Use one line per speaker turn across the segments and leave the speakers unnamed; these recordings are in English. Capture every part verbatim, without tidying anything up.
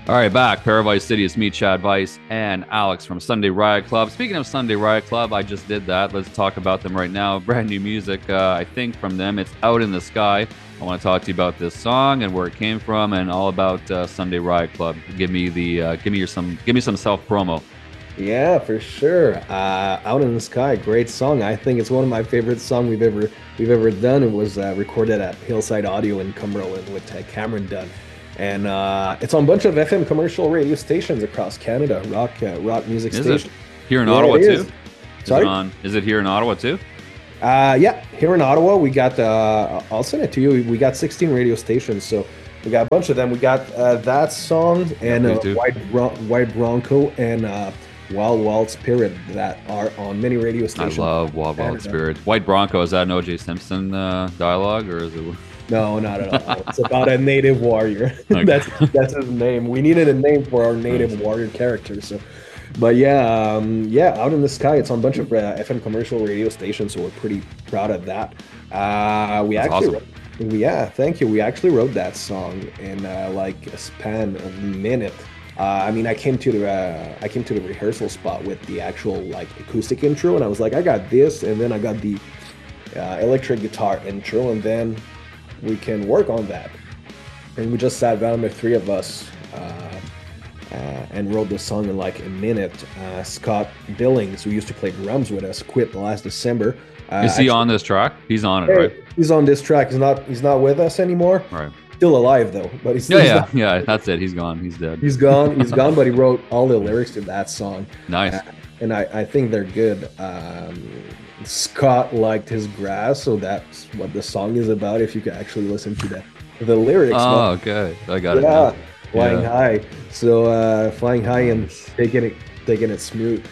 All right, back. Paradise City. It's me, Chad Vice, and Alex from Sunday Riot Club. Speaking of Sunday Riot Club, I just did that. Let's talk about them right now. Brand new music, uh, I think, from them. It's Out in the Sky. I want to talk to you about this song and where it came from, and all about uh, Sunday Riot Club. Give me the, uh, give me your some, give me some self promo.
Yeah, for sure. Uh, Out in the Sky, great song. I think it's one of my favorite songs we've ever we've ever done. It was uh, recorded at Hillside Audio in Cumberland with uh, Cameron Dunn, and uh, it's on a bunch of F M commercial radio stations across Canada, rock uh, rock music
Is
stations.
it here in
Yeah,
Ottawa
it
too?
is.
Is
Sorry.
it on? Is it here in Ottawa too?
Uh, yeah, here in Ottawa, we got. Uh, I'll send it to you. We got sixteen radio stations, so we got a bunch of them. We got uh, that song and uh,
please do.
White Bron- White Bronco and uh, Wild Wild Spirit that are on many radio
I
stations.
love Wild Wild
Canada.
Spirit. White Bronco, is that an O J Simpson uh, dialogue, or is it?
No, not at all. It's about a native warrior.
Okay.
that's that's his name. We needed a name for our native warrior character. So, but yeah, um, yeah, Out in the Sky. It's on a bunch of uh, F M commercial radio stations, so we're pretty proud of that. Uh, we
That's
actually,
awesome.
wrote- yeah, thank you. We actually wrote that song in uh, like a span of a minute. Uh, I mean, I came to the uh, I came to the rehearsal spot with the actual like acoustic intro, and I was like, I got this, and then I got the uh, electric guitar intro, and then we can work on that. And we just sat down, the three of us, uh, uh, and wrote the song in like a minute. Uh, Scott Billings, who used to play drums with us, quit last December. Uh,
Is he
actually-
on this track? He's on it,
Hey,
right?
He's on this track. He's not. He's not with us anymore.
Right.
Still alive though, but he's
Yeah,
he's
yeah,
not-
yeah. That's it. He's gone. He's dead.
He's gone. He's gone. But he wrote all the lyrics to that song,
Nice.
and I, I think they're good. Um, Scott liked his grass, so that's what the song is about. If you can actually listen to the the lyrics. but-
Oh, okay. I got it.
yeah,
now.
flying
Yeah.
high. So uh, flying high and taking it, taking it smooth.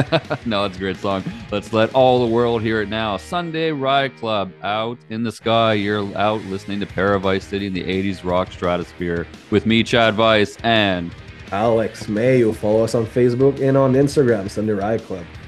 No, it's a great song. Let's let all the world hear it now. Sunday Riot Club, Out in the Sky. You're out listening to Paradise City in the eighties rock stratosphere with me, Chad Vice, and
Alex Mayo. Follow us on Facebook and on Instagram, Sunday Riot Club.